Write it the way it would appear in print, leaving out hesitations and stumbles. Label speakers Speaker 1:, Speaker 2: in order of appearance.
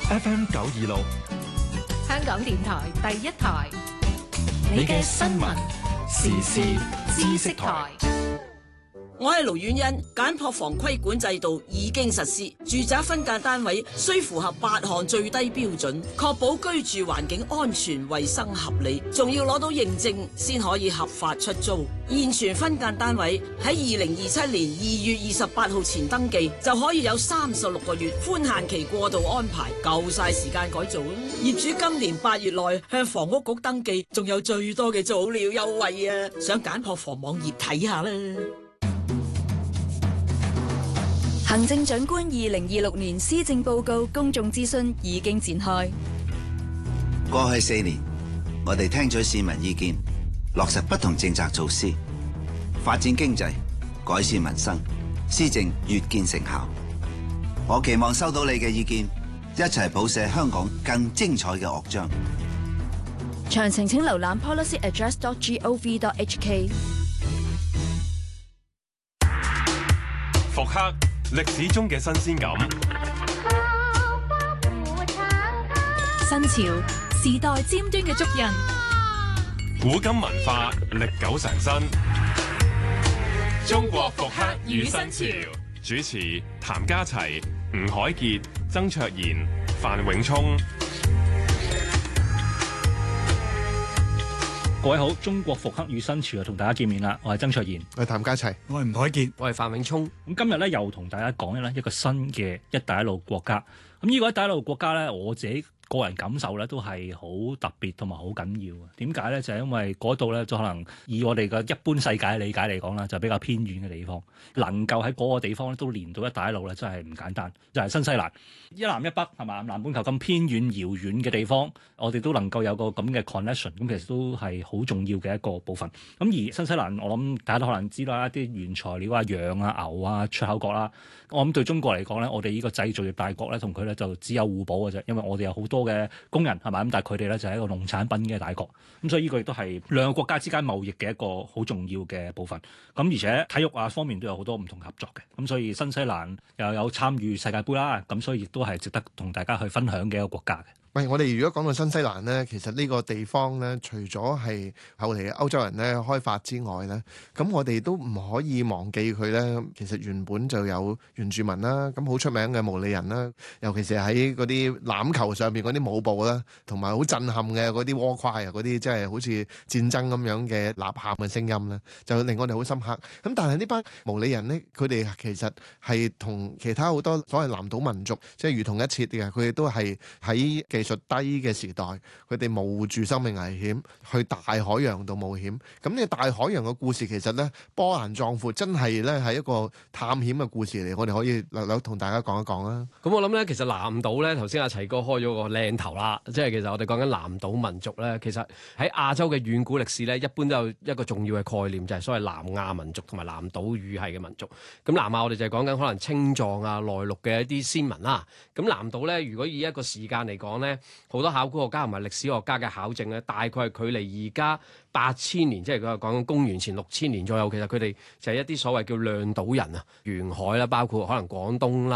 Speaker 1: FM 926，
Speaker 2: 香港電台第一台，
Speaker 1: 你嘅新聞時事知識台。
Speaker 3: 我係盧婉欣，簡樸房規管制度已經實施，住宅分間單位需符合8項最低標準，確保居住環境安全、衛生合理，仲要攞到認證先可以合法出租。現存分間單位喺2027年2月28號前登記，就可以有36個月寬限期過渡安排，夠晒時間改造啦。業主今年8月內向房屋局登記，仲有最多嘅早鳥優惠啊！上簡樸房網頁睇下啦。
Speaker 4: 行政長官2026年施政報告公眾諮詢已經展開。
Speaker 5: 過去4年，我哋聽取市民意見，落實不同政策措施，發展經濟，改善民生，施政越見成效。我期望收到你嘅意見，一齊譜寫香港更精彩嘅樂章。
Speaker 4: 詳情請瀏覽 policyaddress.gov.hk。
Speaker 1: 復刻歷史中嘅新鮮感，
Speaker 2: 新潮時代尖端嘅足印，
Speaker 1: 古今文化歷久常新。中國復刻與新潮，主持譚家齊、吳凱傑、曾卓賢、范永聰。
Speaker 6: 各位好，中國復刻與新潮又同大家見面啦，我係曾卓賢，
Speaker 7: 我係譚家齊，
Speaker 8: 我係吳凱傑，
Speaker 7: 我係范永聰。
Speaker 6: 咁今日咧又同大家講一個新嘅一帶一路國家。咁呢個一帶一路國家咧，我自己個人感受咧都係好特別同埋好緊要嘅。點解咧？就係因為嗰度咧，就可能以我哋嘅一般世界理解嚟講啦，就比較偏遠嘅地方，能夠喺嗰個地方咧都連到一帶一路咧，真係唔簡單。就係新西蘭，一南一北係嘛，南半球咁偏遠遙遠嘅地方，我哋都能夠有個咁嘅 connection，咁其實都係好重要嘅一個部分。咁而新西蘭，我諗大家都可能知道一啲原材料啊、羊啊、牛啊出口國啦。我諗對中國嚟講咧，我哋呢個製造業大國咧，同佢咧就只有互補嘅啫，因為我哋有好多嘅工人係咪咁，但係佢哋咧就係一個農產品嘅大國，咁所以呢個亦都係兩個國家之間貿易嘅一個好重要嘅部分。咁而且體育啊方面都有好多唔同合作嘅，咁所以新西蘭又有參與世界盃啦，咁所以亦都係值得同大家去分享嘅一個國家嘅。
Speaker 7: 喂，我哋如果講到新西蘭呢，其實呢個地方呢，除咗係後嚟歐洲人呢開發之外呢，咁我哋都唔可以忘記佢呢。其實原本就有原住民啦，咁好出名嘅毛利人啦，尤其是喺嗰啲欖球上邊嗰啲舞步啦，同埋好震撼嘅嗰啲war cry啊，嗰啲即係好似戰爭咁樣嘅吶喊嘅聲音呢，就令我哋好深刻。咁但係呢班毛利人呢，佢哋其實係同其他好多所謂南島民族即係如同一轍嘅，佢哋都係喺技術低嘅時代，佢哋冒住生命危險去大海洋度冒險。咁呢大海洋嘅故事其實呢，波瀾壯闊，真係呢係一個探險嘅故事嚟。我哋可以略略同大家講一講啦。
Speaker 8: 咁我諗咧，其實南島咧，頭先阿齊哥開咗個靚頭啦，即係其實我哋講緊南島民族咧，其實喺亞洲嘅遠古歷史咧，一般都有一個重要嘅概念，就係所謂南亞民族同埋南島語系嘅民族。咁南亞我哋就係講緊可能青藏啊、內陸嘅一啲先民啦。咁南島咧，如果以一個時間嚟講咧，好多考古學家同埋歷史學家嘅考證咧，大概係距離而家8000年，即係佢講緊公元前6000年左右。其實佢哋就係一啲所謂叫亮島人啊，沿海啦，包括可能廣東啦。